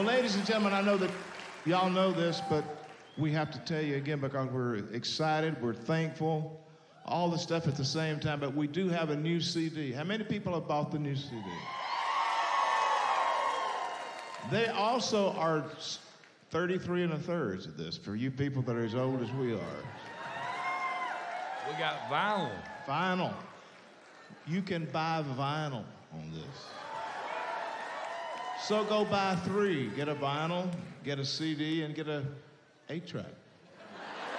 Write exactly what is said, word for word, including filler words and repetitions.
ladies and gentlemen, I know that y'all know this, but we have to tell you again because we're excited, we're thankful, all the stuff at the same time, but we do have a new C D. How many people have bought the new C D? They also are thirty-three and a thirds of this for you people that are as old as we are. We got vinyl. Vinyl. You can buy vinyl on this. So go buy three. Get a vinyl, get a C D, and get a eight track.